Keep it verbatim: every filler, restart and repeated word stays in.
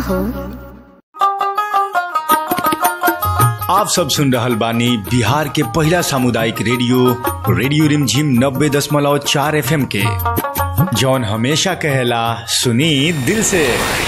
हो। आप सब सुन रहल बानी बिहार के पहला सामुदायिक रेडियो रेडियो रिमझिम नब्बे दशमलव चार एफ एम के, जौन हमेशा कहेला सुनी दिल से।